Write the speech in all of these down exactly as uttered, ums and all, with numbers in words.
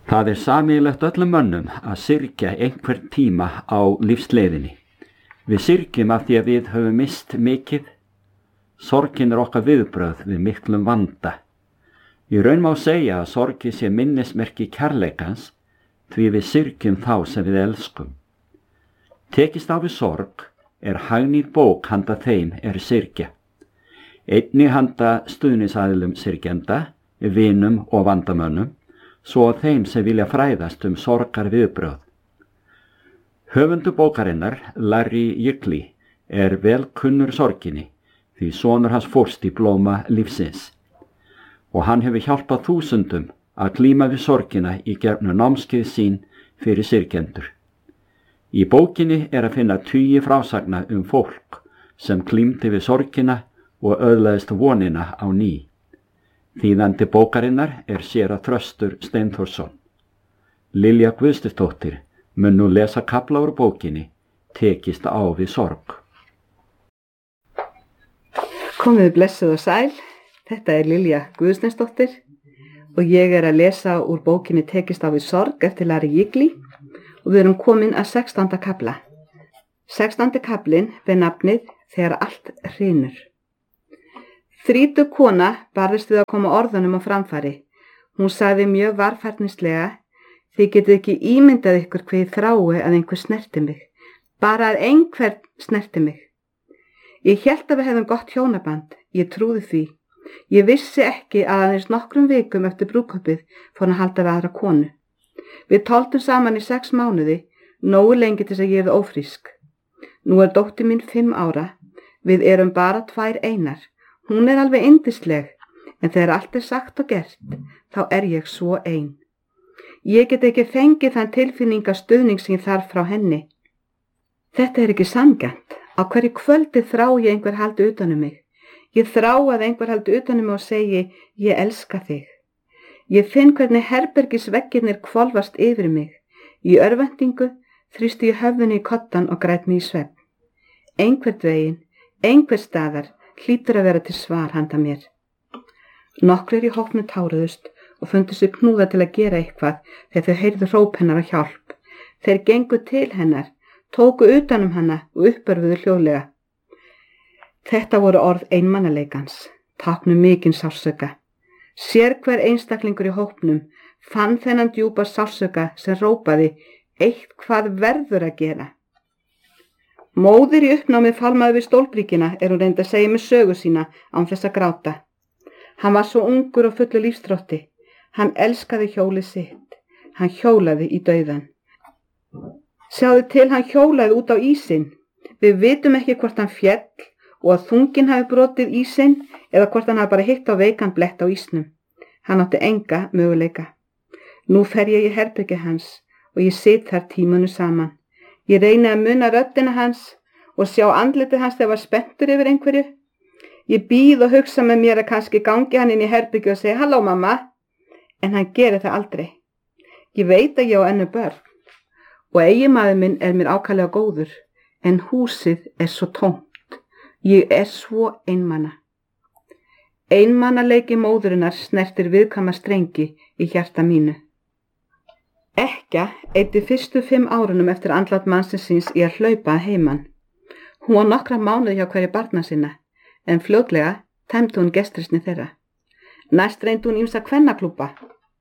Það er sameiginlegt öllum mönnum að syrgja einhvern tíma á lífsleiðinni. Við syrgjum af því að við höfum mist mikið. Sorgin er okkar viðbrögð við miklum vanda. Í raun má segja að sorgi sé minnismerki kærleikans því við syrgjum þá sem við elskum. Tekist á við sorg er hagnýt bók handa þeim er syrgja. Einnig handa stuðningsaðilum syrgjenda, vinum og vandamönnum, svo að þeim sem vilja fræðast um sorgar viðbrögð. Höfundur bókarinnar, Larry Yigley, er vel kunnur sorginni því sonur hans fórst í blóma lífsins og hann hefur hjálpað þúsundum að glíma við sorgina í gegnum námskeið sín fyrir syrgjendur. Í bókinni er að finna tugi frásagna um fólk sem glímdi við sorgina og öðlaðist vonina á ný. Þýðandi bókarinnar er séra Þröstur Steinþórsson. Lilja Guðsdóttir mun nú lesa kafla úr bókinni Tekist á við sorg. Komið blessuð og sæl, þetta er Lilja Guðsdóttir og ég er að lesa úr bókinni Tekist á við sorg eftir Larry Yigley og við erum komin að sextánda kafla. sextándi kaflinn ber nafnið Þegar allt hrynur. Þrítug kona barðist við að koma orðunum á framfæri. Hún sagði mjög varfærnislega: Þið getið ekki ímyndað ykkur hvað ég þrái að einhver snerti mig. Bara að einhver snerti mig. Ég hélt að við hefðum gott hjónaband. Ég trúði því. Ég vissi ekki að aðeins nokkrum vikum eftir brúðkaupið fór hann að halda við aðra konu. Við toldum saman í sex mánuði, nógu lengi til þess að ég yrði ófrísk. Nú er dóttir mín fimm ára. Við erum bara tvær einar. Hún er alveg yndisleg, en þegar allt er sagt og gert, þá er ég svo ein. Ég get ekki fengið þann tilfinningastuðning sem ég þarf frá henni. Þetta er ekki sanngjarnt. Á hverju kvöldi þrá ég einhver haldi utan um mig. Ég þrá að einhver haldi utan um mig og segi: Ég elska þig. Ég finn hvernig herbergisveggirnir hvolfast yfir mig. Í örvæntingu þrýsti ég höfðinu í koddann og græt mig í svefn. Einhvern veginn, einhver staðar, hlýtur að vera til svar handa mér. Nokkrir í hópnum táruðust og fundu sig knúða til að gera eitthvað þegar þau heyrðu hróp hennar á hjálp. Þeir gengu til hennar, tóku utan um hana og uppörfuðu hljóðlega. Þetta voru orð einmannaleikans, táknum mikinn sársauka. Sér hver einstaklingur í hópnum fann þennan djúpa sársauka sem rópaði: Eitthvað verður að gera. Móðir í uppnámið falmaði við stólbríkina er hún reyndi að segja með sögu sína án þess að gráta. Hann var svo ungur og fullu lífsþrótti. Hann elskaði hjólið sitt. Hann hjólaði í dauðan. Sjáðu til, hann hjólaði út á ísinn. Við vitum ekki hvort hann féll og að þungin hafi brotið ísinn eða hvort hann hafi bara hitt á veikan blett á ísnum. Hann átti enga möguleika. Nú fer ég í herbergi hans og ég sit þar tímanu saman. Ég reyni að muna röddina hans og sjá andlitið hans þegar var spenntur yfir einhverju. Ég bíð og hugsa með mér að kannski gangi hann inn í herbergi og segja: Halló mamma, en hann gerir það aldrei. Ég veit að ég á ennu börn og eiginmaður minn er mér ákaflega góður, en húsið er svo tómt. Ég er svo einmana. Einmanaleiki móðurinnar snertir viðkvæma strengi í hjarta mínu. Ekkja eyddi fyrstu fimm árunum eftir andlát mannsins síns í að hlaupa að heiman. Hún var nokkra mánuði hjá hverju barna sinna, en fljótlega tæmdi hún gestrisni þeirra. Næst reyndi hún ýmsa kvennaklúbba,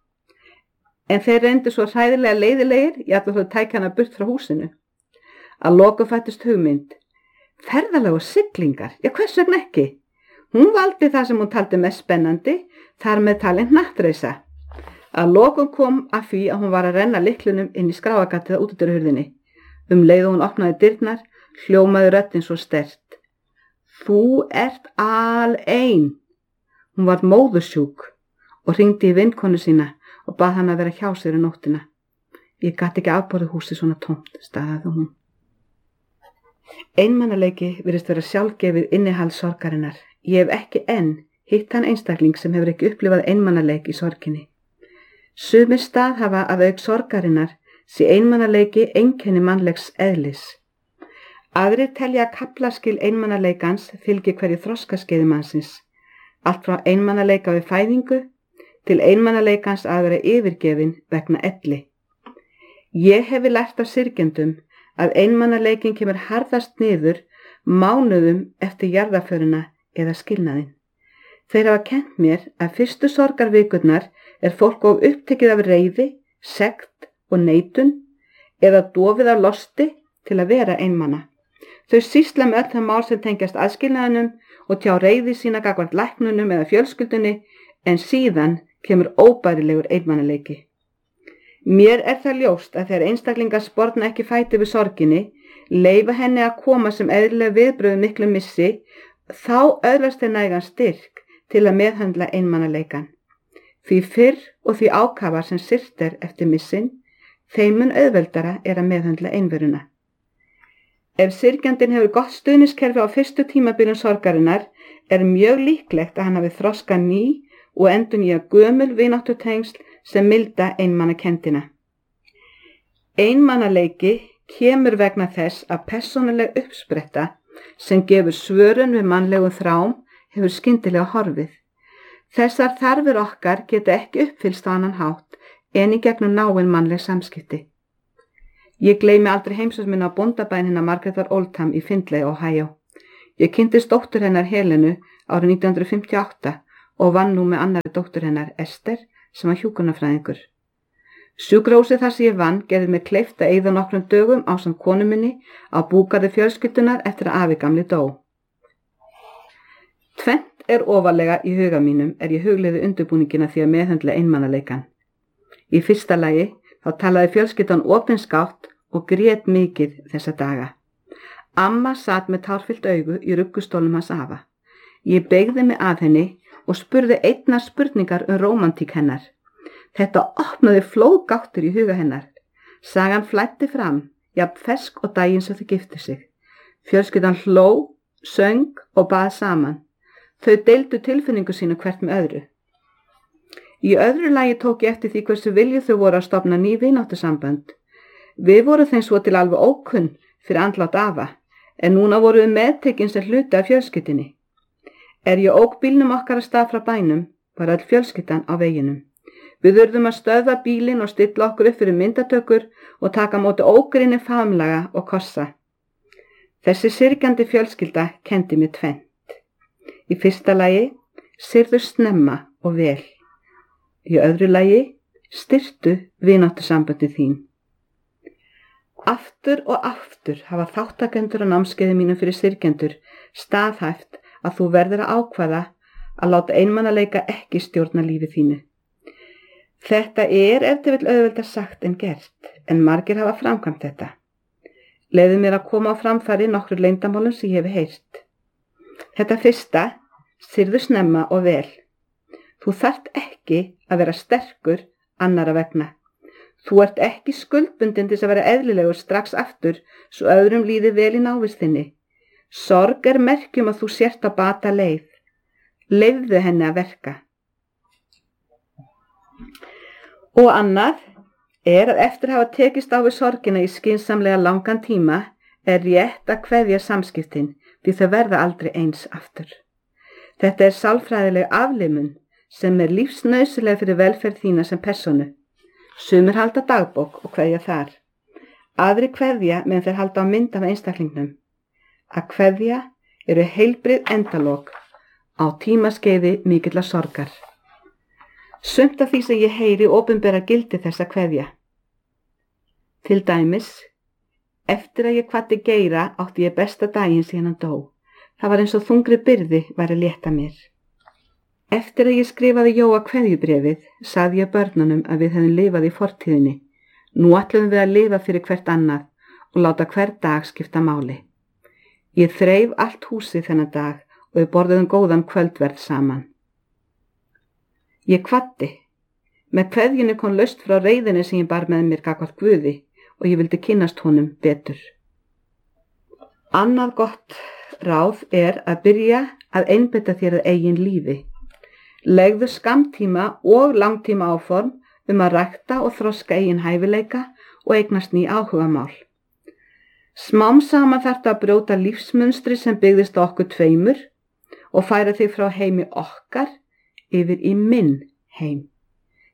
en þeir reyndu svo hræðilega leiðilegir í allar þau tækja hana burt frá húsinu. Að lokum fættist hugmynd. Ferðalag og siglingar, já hvers vegna ekki? Hún valdi það sem hún taldi mest spennandi, þar með talin hnattreisa. Að lokum kom að því að hún var að renna lyklunum inn í skráargatið á útidyrahurðinni. Um leið og hún opnaði dyrnar, hljómaði röddin svo sterkt: Þú ert alein. Hún var móðursjúk og hringdi í vinkonu sína og bað hana að vera hjá sér um nóttina. Ég gat ekki afborið húsið svona tómt, staðaði hún. Einmanaleiki virðist vera sjálfgefið innihald sorgarinnar. Ég hef ekki enn hitt þann einstakling sem hefur ekki upplifað einmanaleik í sorginni. Sumir staðhafa að auk sorgarinnar sé einmanaleiki einkenni mannlegs eðlis. Aðrir telja að kaflaskil einmanaleikans fylgi hverju þroskaskeiði mannsins. Allt frá einmanaleika við fæðingu til einmanaleikans að vera yfirgefin vegna elli. Ég hefi lært af syrgjendum að einmanaleikin kemur harðast niður mánuðum eftir jarðarförina eða skilnaðinn. Þeir hafa kennt mér að fyrstu sorgarvikurnar er fólk of upptekið af reiði, sekt og neitun eða dofið af losti til að vera einmana. Þau sýsla með öll það mál sem tengjast aðskilnaðinum og tjá reiði sína gagnvart læknunum eða fjölskyldunni, en síðan kemur óbærilegur einmanaleiki. Mér er það ljóst að þegar einstaklingar sporna ekki fæti við sorginni, leyfa henni að koma sem eðlileg viðbrögð miklu missi, þá öðlast þeir nægan styrk til að meðhöndla einmanaleikan. Því fyrr og því ákafar sem syrt er eftir missin, þeim mun auðveldara er að meðhöndla einveruna. Ef syrgjandinn hefur gott stuðniskerfi á fyrstu tímabilum sorgarinnar, er mjög líklegt að hann hafi þroskað ný og endurnýja gömul vináttutengsl sem milda einmanakendina. Einmanaleiki kemur vegna þess að persónuleg uppspretta sem gefur svörun við mannlegum þrám hefur skyndilega horfið. Þessar þarfir okkar geta ekki uppfyllst á annan hátt en í gegnum náin mannleg samskipti. Ég gleymi aldrei heimsókn minni á bóndabæinn hinnar Margaretar Oldham í Findlay, Ohio. Ég kynntist dóttur hennar Helenu árið nítján hundruð fimmtíu og átta og vann nú með annarri dóttur hennar Ester sem var hjúkrunarfræðingur. Sjúkrahúsið þar sem ég vann gerði mér kleift að eyða nokkrum dögum ásamt konu minni á búgarði fjölskyldunar eftir að afi gamli dó. Tvennt er ofarlega í huga mínum er ég hugleiði undirbúningina því að meðhöndla einmanaleikan. Í fyrsta lagi þá talaði fjölskyldan opinskátt og grét mikið þessa daga. Amma sat með tárfyllt augu í ruggustólnum hans afa. Ég beygði mig að henni og spurði einnar spurningar um rómantík hennar. Þetta opnaði flóðgáttur í huga hennar. Sagan flæddi fram, jafn fersk og daginn sem þau giftu sig. Fjölskyldan hló, söng og bað saman. Þau deildu tilfinningu sínu hvert með öðru. Í öðru lagi tók ég eftir því hversu viljið þau voru að stofna ný vináttusambönd. Við vorum þeim svo til alveg ókunn fyrir andlát afa, en núna vorum við meðtekin sem hluti af fjölskyldinni. Er ég ók bílnum okkar að stað frá bænum, var öll fjölskyldan á veginum. Við urðum að stöðva bílinn og stilla okkur upp fyrir myndatökur og taka móti ógrinni faðmlaga og kossa. Þessi syrgjandi fjölskylda kenndi mér tvennt. Í fyrsta lagi, syrðu snemma og vel. Í öðru lagi, styrtu vináttusamböndin þín. Aftur og aftur hafa þáttakendur á námskeiði mínum fyrir syrgjendur staðhæft að þú verður að ákvaða að láta einmanaleika ekki stjórna lífi þínu. Þetta er ef til vill auðveldar sagt en gert, en margir hafa framkvæmt þetta. Leyfðu mér að koma á framfæri nokkru leyndamálum sem ég hef heyrt. Þetta fyrsta, syrðu snemma og vel. Þú þarft ekki að vera sterkur annara vegna. Þú ert ekki skuldbundin til að vera eðlilegur strax aftur svo öðrum líði vel í návistinni. Sorg er merkjum að þú sért á bata leið. Leyfðu henni að verka. Og annað er að eftir að hafa tekist á við sorgina í skynsamlega langan tíma er rétt að kveðja samskiptin því þau verða aldrei eins aftur. Þetta er sálfræðileg aflimun sem er lífsnauðsynlega fyrir velferð þína sem persónu. Sumir halda dagbók og kveðja þar. Aðri kveðja meðan þeir halda á mynd af einstaklingnum. Að kveðja eru heilbrigð endalok á tímaskeiði mikilla sorgar. Sumt af því sem ég heyri opinbera gildi þess að kveðja. Til dæmis, eftir að ég kvaddi Geira átti ég besta daginn síðan hann dó. Það var eins og þungri byrði væri að létta mér. Eftir að ég skrifaði Jóa kveðjubrefið, sagði ég börnunum að við hefðum lifað í fortíðinni. Nú ætluðum við að lifa fyrir hvert annað og láta hver dag skipta máli. Ég þreif allt húsið þennan dag og við borðuðum góðan kvöldverð saman. Ég kvaddi. Með kveðjunni kom laust frá reiðinni sem ég bar með mér gagnvart Guði og ég vildi kynnast honum betur. Annað gott ráð er að byrja að einbeita þér að eigin lífi. Legðu skammtíma og langtíma áform um að rækta og þroska eigin hæfileika og eignast ný áhugamál. Smám saman þarftu að brjóta lífsmunstri sem byggðist á okkur tveimur og færa þig frá heimi okkar yfir í minn heim.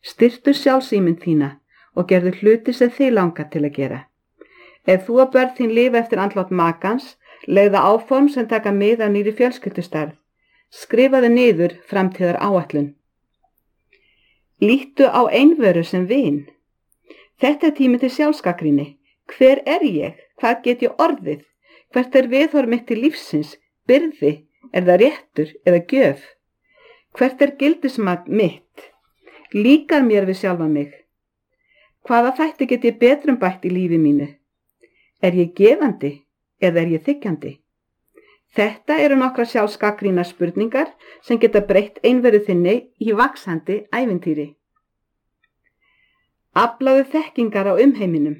Styrtu sjálfsímynd þína og gerðu hluti sem þig langar til að gera. Ef þú að börn þín lifa eftir andlát makans, leiða áform sem taka mið af nýrri fjölskyldustærð. Skrifaðu niður framtíðar áætlun. Líttu á einveru sem vin. Þetta er tími til sjálfsgagnrýni. Hver er ég? Hvað get ég orðið? Hvert er viðhorf mitt til lífsins? Byrði? Er það réttur eða gjöf? Hvert er gildismat mitt? Líkar mér við sjálfa mig? Hvaða þætti get ég betrum bætt í lífi mínu? Er ég gefandi eða er ég þiggjandi? Þetta eru nokkra sjálfsgagnrýnar spurningar sem geta breytt einveru þinni í vaxandi ævintýri. Aflaðu þekkingar á umheiminum.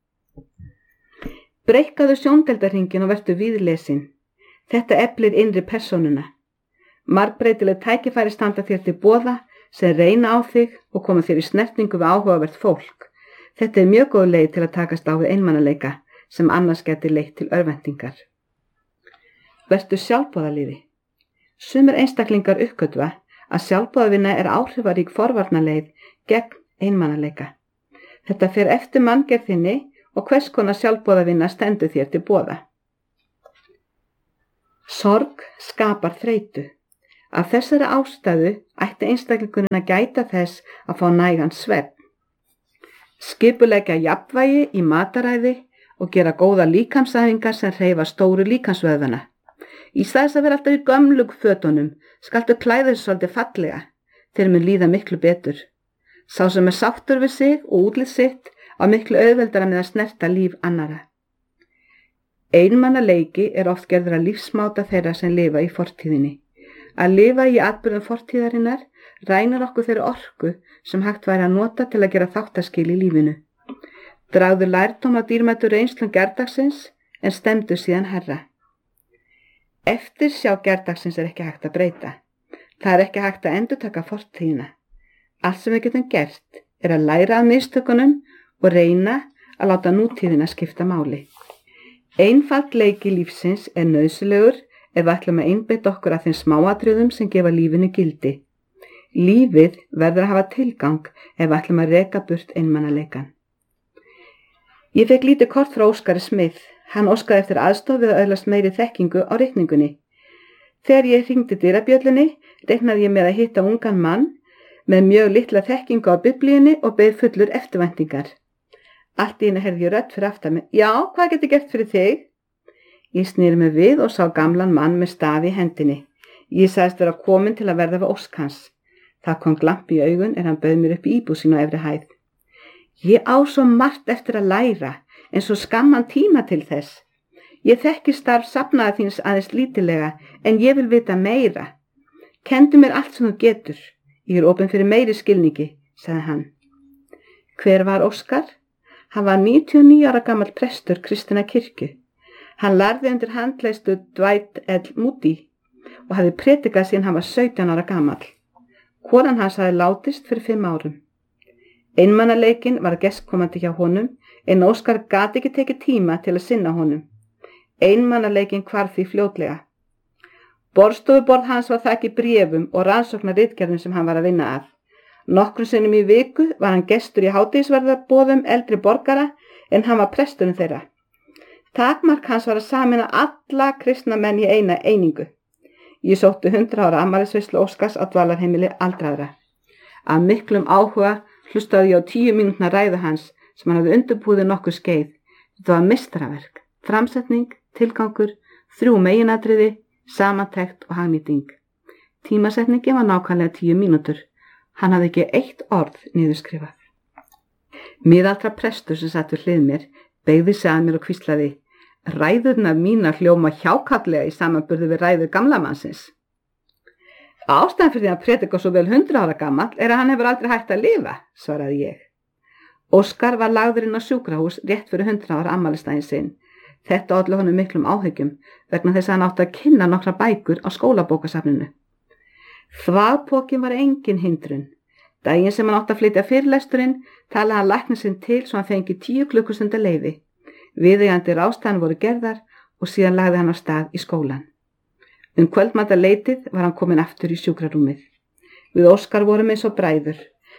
Breikkaðu sjóndeildarhringinn og vertu víðlesin. Þetta eflir innri persónuna. Margbreytileg tækifæri standa þér til boða sem reyna á þig og koma þér í snertingu við áhugavert fólk. Þetta er mjög góð leið til að takast á við einmanaleika sem annars geti leitt til örvæntingar. Vertu sjálfboðaliði. Sumir einstaklingar uppgötva að sjálfboðavinna er áhrifarík forvarnaleið gegn einmanaleika. Þetta fer eftir manngerðinni og hvers konar sjálfboðavinna stendur þér til boða. Sorg skapar þreytu. Af þessari ástæðu ætti einstaklingurinn að gæta þess að fá nægan svefn. Skipuleggja jafnvægi í mataræði og gera góða líkamsæfingar sem hreyfa stóru líkamsvöðvana. Í staðis að vera alltaf í gömlu fötunum skaltu klæða þig svolítið fallega, þeir mun líða miklu betur. Sá sem er sáttur við sig og útlit sitt á miklu auðveldara með að snerta líf annara. Einmanaleiki er oft gerður að lífsmáta þeirra sem lifa í fortíðinni. Að lifa í atburðum fortíðarinnar rænir okkur þeirri orku sem hægt væri að nota til að gera þáttaskil í lífinu. Dragðu lærdóm af dýrmætu reynslum gerdagsins en stemdu síðan herra. Eftir sjá gerdagsins er ekki hægt að breyta. Það er ekki hægt að endurtaka fortíðina. Allt sem við getum gert er að læra af mistökunum og reyna að láta nútíðina skipta máli. Einfaldleiki lífsins er nauðsynlegur ef við ætlum að einbeita okkur að þeim smáatriðum sem gefa lífinu gildi. Lífið verður að hafa tilgang ef við ætlum að reka burt einmanaleikann. Ég fekk lítið kort frá Óskari Smith. Hann óskaði eftir aðstoð við að öðlast meiri þekkingu á reikningunni. Þegar ég hringdi dyrabjöllunni, reiknaði ég með að hitta ungan mann með mjög litla þekkingu á biblíunni og beið fullur eftirvæntingar. Allt í einu heyrði ég rödd fyrir aftan mig. Já, hvað get ég gert fyrir þig? Ég sneri mig við og sá gamlan mann með stafi í hendinni. Ég sagðist vera komin til að verða við ósk hans. Það kom glampi í augun en hann bauð mér upp í íbúð sína á efri hæð. Ég á svo margt eftir að læra, en svo skamman tíma til þess. Ég þekki starf safnaða þíns aðeins lítilega, en ég vil vita meira. Kendu mér allt sem þú getur. Ég er opinn fyrir meiri skilningi, sagði hann. Hver var Óskar? Hann var níutíu og níu ára gamall prestur kristinnar kirkju. Hann lærði undir handleiðslu Dwight L. Moody og hafði predikað síðan hann var sautján ára gamall. Konan hans hafði látist fyrir fimm árum. Einmanaleikinn var gestkomandi hjá honum, en Óskar gat ekki tekið tíma til að sinna honum. Einmanaleikinn hvarf því fljótlega. Borðstofuborð hans var þakið bréfum og rannsóknarritgerðum sem hann var að vinna að. Nokkrum sinnum í viku var hann gestur í hádegisverðarboðum eldri borgara, en hann var presturinn þeirra. Takmark hans var að sameina alla kristna menn í eina einingu. Ég sótti hundrað ára afmælisveislu Óskars á dvalarheimili aldraðra. Af miklum áhuga hlustaði ég á tíu mínútna ræðu hans sem hann hafði undirbúið nokkuð skeið. Þetta var meistaraverk, framsetning, tilgangur, þrjú meginatriði, samantekt og hagnýting. Tímasetningin var nákvæmlega tíu mínútur. Hann hafði ekki eitt orð niðurskrifað. Miðaldra prestur sem satt við hlið mér beygði sig að mér og hvíslaði: Ræðurnar mínar hljóma hjákátlega í samanburði við ræður gamla mannsins. Ástæðan fyrir því að predika svo vel hundrað ára gamall er að hann hefur aldrei hægt að lifa, svaraði ég. Óskar var lagður inn á sjúkrahús rétt fyrir hundrað ára afmælisdaginn sinn. Þetta olli honum miklum áhyggjum vegna þess að hann átti að kynna nokkra bækur á skólabókasafninu. Þvagpokinn var engin hindrun. Daginn sem hann átti að flytja fyrirlesturinn talaði hann læknir sinn til svo hann fengi tíu klukkustunda leyfi. Viðeigandi ráðstæðan voru gerðar og síðan lagði hann á stað í skólan. Um kvöldmatarleytið var hann kominn aftur í sjúkrarúmið. Við Óskar vorum eins og bræður.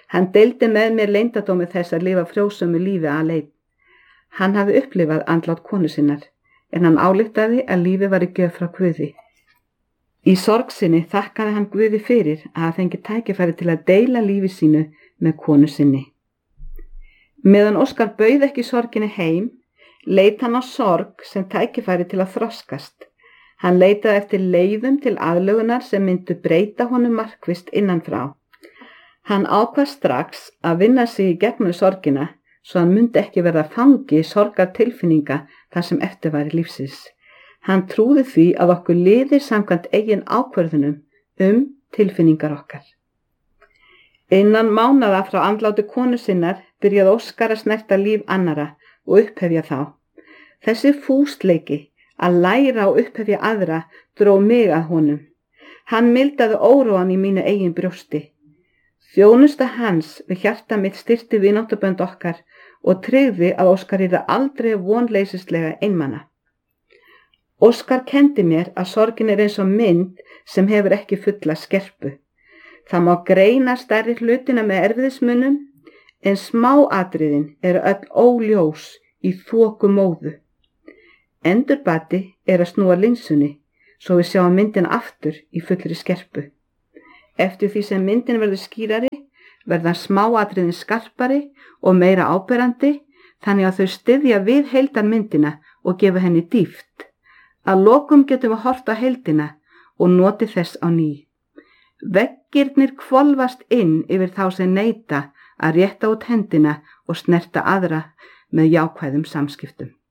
Hann deildi með mér leyndardómi þess að lifa frjósömu lífi aleinn. Hann hafði upplifað andlát konu sinnar, en hann ályktaði að lífi var í gjöf frá Guði. Í sorg sinni þakkaði hann Guði fyrir að hann fengi tækifæri til að deila lífi sínu með konu sinni. Meðan Óskar bauð ekki sorginni heim, leit hann á sorg sem tækifæri til að þroskast. Hann leitaði eftir leiðum til aðlögunar sem myndu breyta honum markvisst innanfrá. Hann ákvað strax að vinna sig í gegnum sorgina svo hann myndi ekki verða fangi sorgar tilfinninga þar sem eftir væri lífsins. Hann trúði því að okkur liði samkvæmt eigin ákvörðunum um tilfinningar okkar. Innan mánaða frá andláti konu sinnar byrjaði Óskar að snerta líf annara og upphefja þá. Þessi fúsleiki að læra og upphefja aðra dró mig að honum. Hann mildaði óróan í mínu eigin brjósti. Þjónusta hans við hjarta mitt styrkti vináttubönd okkar og tryggði að Óskar yrði aldrei vonleysislega einmana. Óskar kendi mér að sorgin er eins og mynd sem hefur ekki fulla skerpu. Það má greina stærri hlutina með erfiðismunum, en smáatriðin eru öll óljós í þokumóðu. Endurbati er að snúa linsunni, svo við sjáum myndina aftur í fullri skerpu. Eftir því sem myndin verður skýrari, verða smáatriðin skarpari og meira áberandi, þannig að þau styðja við heildarmyndina og gefa henni dýpt. Að lokum getum við horft á heildina og notið þess á ný. Veggirnir hvolfast inn yfir þá sem neita að rétta út hendina og snerta aðra með jákvæðum samskiptum.